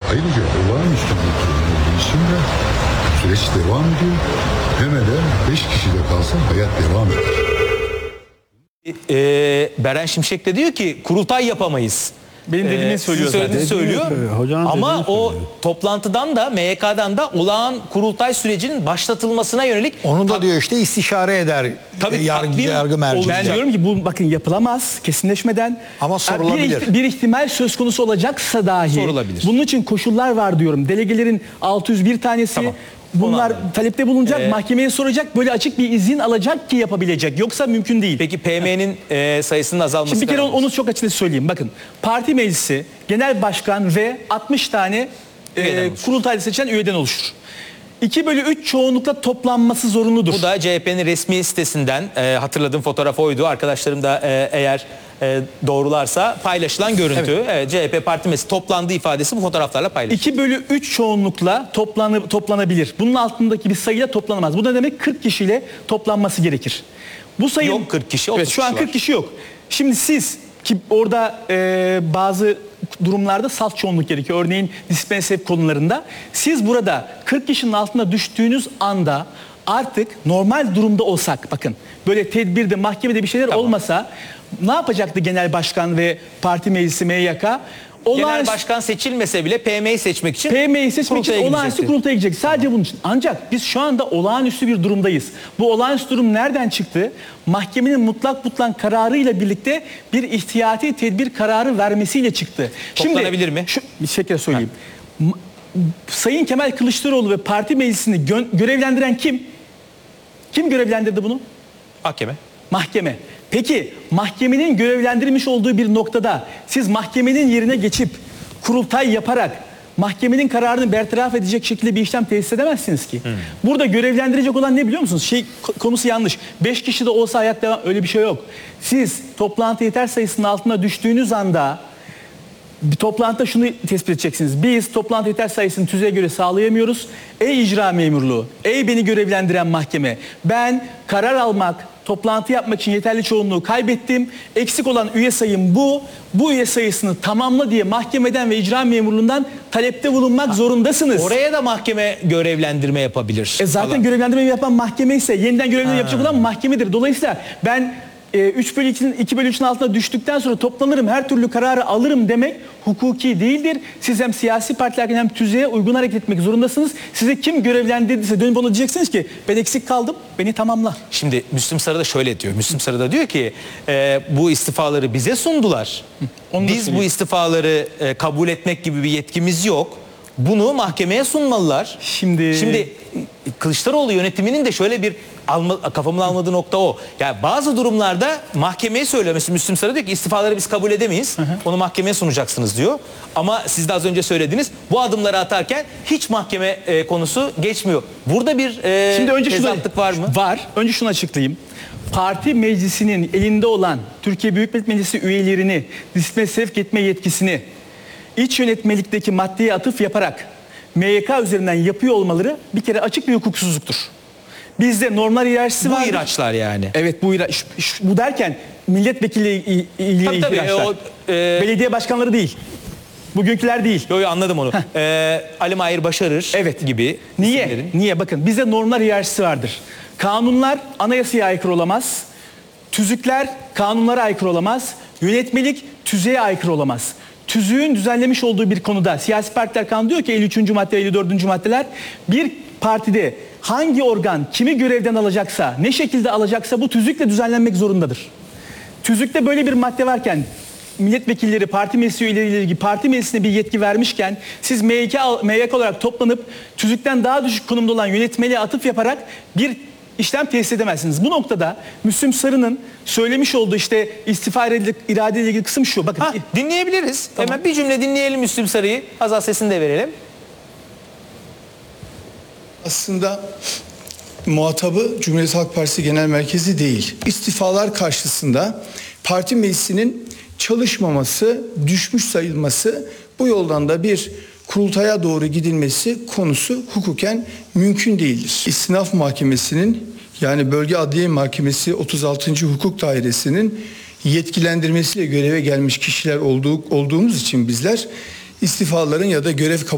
Ayrıca olağanüstü bir için de süreç devam ediyor. Hemen de 5 kişi de kalsa hayat devam ediyor. Beren Şimşek de diyor ki kurultay yapamayız. Benim dediğimi söylüyor zaten. Söylüyor. Hocanın Ama dediğini o söylüyor. toplantıdan da MYK'dan da olağan kurultay sürecinin başlatılmasına yönelik Onu da diyor işte istişare eder Tabii, takvim yargı merci. Ben diyorum ki bu bakın yapılamaz kesinleşmeden. Ama sorulabilir. Bir ihtimal söz konusu olacaksa dahi. Sorulabilir. Bunun için koşullar var diyorum. Delegelerin 601 tanesi. Tamam. Bunlar anladım. talepte bulunacak, mahkemeye soracak, böyle açık bir izin alacak ki yapabilecek. Yoksa mümkün değil. Peki PM'nin sayısının azalması Şimdi bir kere kararı. onu çok açık söyleyeyim. Bakın parti meclisi, genel başkan ve 60 tane Üyeden oluşur. kurultayda seçilen üyeden oluşur. 2/3 çoğunlukla toplanması zorunludur. Bu da CHP'nin resmi sitesinden hatırladığım fotoğraf oydu. Arkadaşlarım da eğer doğrularsa paylaşılan görüntü. Evet. CHP parti meclisi toplandığı ifadesi bu fotoğraflarla paylaşılıyor. 2/3 çoğunlukla toplanabilir. Bunun altındaki bir sayıyla toplanamaz. Bu da demek 40 kişiyle toplanması gerekir. Bu sayı Yok 40 kişi, 30 evet, şu an kişi 40 var. kişi yok. Şimdi siz ki orada bazı durumlarda salt çoğunluk gerekiyor. Örneğin disiplin sebep konularında. Siz burada 40 kişinin altına düştüğünüz anda artık normal durumda olsak, bakın böyle tedbirde, mahkemede bir şeyler olmasa ne yapacaktı genel başkan ve parti meclisi MYK? Genel başkan seçilmese bile PM'yi seçmek için PM'yi seçmek için kurultaya olağanüstü gidecekti. kurultaya gidecek. Sadece bunun için. Ancak biz şu anda olağanüstü bir durumdayız. Bu olağanüstü durum nereden çıktı? Mahkemenin mutlak kararıyla birlikte bir ihtiyati tedbir kararı vermesiyle çıktı. Toplanabilir mi? Bir şekilde söyleyeyim. Sayın Kemal Kılıçdaroğlu ve parti meclisini görevlendiren kim? Kim görevlendirdi bunu? Mahkeme. Mahkeme. Peki mahkemenin görevlendirmiş olduğu bir noktada siz mahkemenin yerine geçip kurultay yaparak mahkemenin kararını bertaraf edecek şekilde bir işlem tesis edemezsiniz ki. Burada görevlendirecek olan ne biliyor musunuz? Konusu yanlış. 5 kişi de olsa hayat devam, öyle bir şey yok. Siz toplantı yeter sayısının altına düştüğünüz anda bir toplantıda şunu tespit edeceksiniz. Biz toplantı yeter sayısını tüzüğe göre sağlayamıyoruz. Ey icra memurluğu, ey beni görevlendiren mahkeme, ben karar almak, toplantı yapmak için yeterli çoğunluğu kaybettim. Eksik olan üye sayım bu. Bu üye sayısını tamamla diye mahkemeden ve icra memurluğundan talepte bulunmak zorundasınız. Oraya da mahkeme görevlendirme yapabilir. Zaten falan. görevlendirmeyi yapan mahkeme ise yeniden görevlendirme yapacak olan mahkemedir. Dolayısıyla ben 3/2'nin 2/3'ün altına düştükten sonra toplanırım, her türlü kararı alırım demek hukuki değildir. Siz hem siyasi partilerken hem tüzüğe uygun hareket etmek zorundasınız. Size kim görevlendirdiyse dönüp ona diyeceksiniz ki ben eksik kaldım, beni tamamla. Şimdi Müslüm Sarı da şöyle diyor. Müslüm Sarı da diyor ki bu istifaları bize sundular. Onu da Biz bu söyleyeyim. istifaları kabul etmek gibi bir yetkimiz yok. Bunu mahkemeye sunmalılar. Şimdi Kılıçdaroğlu yönetiminin de şöyle bir kafamın almadığı nokta o. Yani bazı durumlarda mahkemeye söylemesi, Müslüm Sarı diyor ki istifaları biz kabul edemeyiz. Onu mahkemeye sunacaksınız diyor. Ama siz de az önce söylediniz. Bu adımları atarken hiç mahkeme konusu geçmiyor. Burada bir tezatlık var mı? Var. Önce şunu açıklayayım. Parti meclisinin elinde olan Türkiye Büyük Millet Meclisi üyelerini disipline sevk etme yetkisini iç yönetmelikteki maddeye atıf yaparak MYK üzerinden yapıyor olmaları bir kere açık bir hukuksuzluktur. Bizde normlar hiyerarşisi var. Bu ihraçlar yani. Evet, bu derken milletvekili ilgili Tabii, ihraçlar. Belediye başkanları değil. Bugünküler değil. Yo, anladım onu. Ali Mahir Başarır gibi. Niye? isimlerin. Niye? Bakın bizde normlar hiyerarşisi vardır. Kanunlar anayasaya aykırı olamaz. Tüzükler kanunlara aykırı olamaz. Yönetmelik tüzüğe aykırı olamaz. Tüzüğün düzenlemiş olduğu bir konuda siyasi partiler kanunu diyor ki 53. madde 54. maddeler bir partide hangi organ kimi görevden alacaksa, ne şekilde alacaksa bu tüzükle düzenlenmek zorundadır. Tüzükte böyle bir madde varken milletvekilleri, parti meclisi üyeleriyle ilgili parti meclisine bir yetki vermişken siz MYK olarak toplanıp tüzükten daha düşük konumda olan yönetmeliğe atıf yaparak bir işlem tesis edemezsiniz. Bu noktada Müslüm Sarı'nın söylemiş olduğu işte istifa iradeyle ilgili kısım şu. Bakın Dinleyebiliriz. Tamam. Hemen bir cümle dinleyelim Müslüm Sarı'yı. Azal sesini de verelim. Aslında muhatabı Cumhuriyet Halk Partisi Genel Merkezi değil. İstifalar karşısında parti meclisinin çalışmaması, düşmüş sayılması, bu yoldan da bir kurultaya doğru gidilmesi konusu hukuken mümkün değildir. İstinaf Mahkemesi'nin, yani Bölge Adliye Mahkemesi 36. Hukuk Dairesi'nin yetkilendirmesiyle göreve gelmiş kişiler olduğumuz için bizler istifaların ya da görev kabul